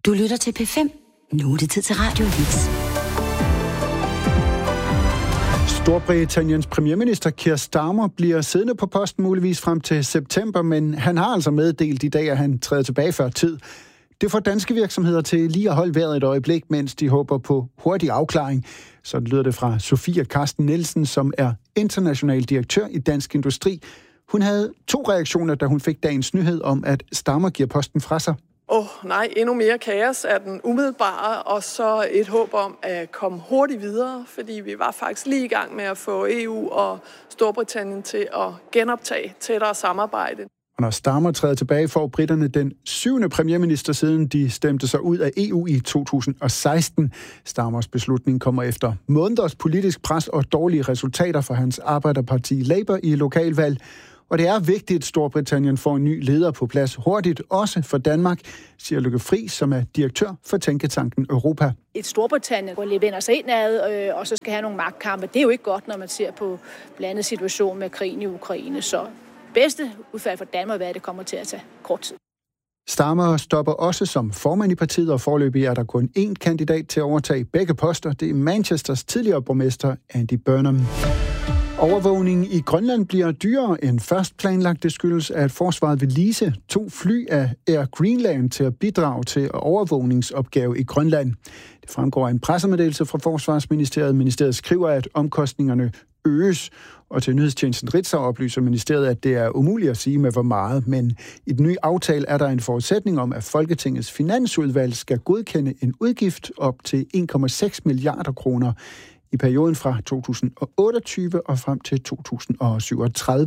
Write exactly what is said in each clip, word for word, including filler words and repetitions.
Du lytter til P fem. Nu er det tid til Radioavis. Storbritanniens premierminister Keir Starmer bliver siddende på posten muligvis frem til september, men han har altså meddelt i dag, at han træder tilbage før tid. Det får danske virksomheder til lige at holde vejret et øjeblik, mens de håber på hurtig afklaring. Sådan lyder det fra Sofia Carsten Nielsen, som er international direktør i Dansk Industri. Hun havde to reaktioner, da hun fik dagens nyhed om, at Starmer giver posten fra sig. Åh oh, nej, endnu mere kaos er den umiddelbare, og så et håb om at komme hurtigt videre, fordi vi var faktisk lige i gang med at få E U og Storbritannien til at genoptage tættere samarbejde. Og når Starmer træder tilbage, får briterne den syvende premierminister, siden de stemte sig ud af E U i to tusind og seksten. Starmers beslutning kommer efter måneders politisk pres og dårlige resultater for hans arbejderparti Labour i lokalvalg. Og det er vigtigt, at Storbritannien får en ny leder på plads hurtigt, også for Danmark, siger Lykke Friis, som er direktør for Tænketanken Europa. Et Storbritannien, hvor vender sig indad, øh, og så skal have nogle magtkampe, det er jo ikke godt, når man ser på blandet situation med krigen i Ukraine. Så bedste udfald for Danmark er, at det kommer til at tage kort tid. Starmer stopper også som formand i partiet, og foreløbig er der kun én kandidat til at overtage begge poster. Det er Manchesters tidligere borgmester Andy Burnham. Overvågningen i Grønland bliver dyrere end først planlagt. Det skyldes, at forsvaret vil lease to fly af Air Greenland til at bidrage til overvågningsopgave i Grønland. Det fremgår af en pressemeddelelse fra Forsvarsministeriet. Ministeriet skriver, at omkostningerne øges, og til nyhedstjenesten Ritzau oplyser ministeriet, at det er umuligt at sige med hvor meget, men i den nye aftale er der en forudsætning om, at Folketingets finansudvalg skal godkende en udgift op til en komma seks milliarder kroner i perioden fra to tusind og otteogtyve og frem til to tusind og syvogtredive.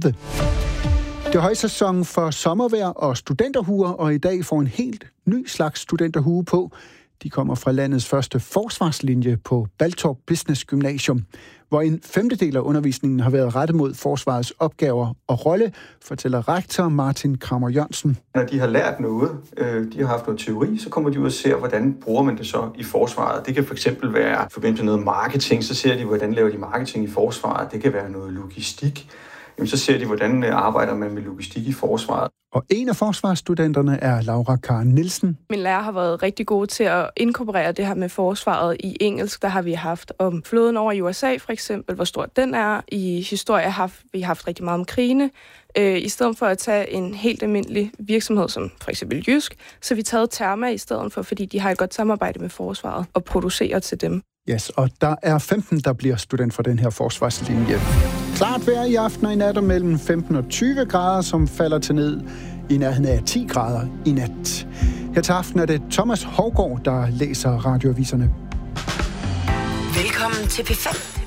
Det er højsæson for sommervejr og studenterhuer, og i dag får en helt ny slags studenterhue på. De kommer fra landets første forsvarslinje på Baltorp Business Gymnasium, hvor en femtedel af undervisningen har været rettet mod forsvarets opgaver og rolle, fortæller rektor Martin Kramer Jørgensen. Når de har lært noget, de har haft noget teori, så kommer de ud og ser, hvordan bruger man det så i forsvaret. Det kan fx være i forbindelse med noget marketing, så ser de, hvordan laver de marketing i forsvaret. Det kan være noget logistik. Jamen, så ser de, hvordan arbejder man med logistik i forsvaret. Og en af forsvarsstudenterne er Laura Karen Nielsen. Min lærer har været rigtig god til at inkorporere det her med forsvaret i engelsk. Der har vi haft om flåden over i U S A for eksempel, hvor stor den er. I historie har vi haft rigtig meget om krigene. Øh, I stedet for at tage en helt almindelig virksomhed som for eksempel Jysk, så vi taget Therma i stedet for, fordi de har et godt samarbejde med forsvaret og producerer til dem. Yes, og der er femten, der bliver student for den her forsvarslinje. Klart vejr i aften og i nat mellem femten og tyve grader, som falder til ned i nærheden af ti grader i nat. Her til aften er det Thomas Hougaard, der læser radioaviserne. Velkommen til P fem.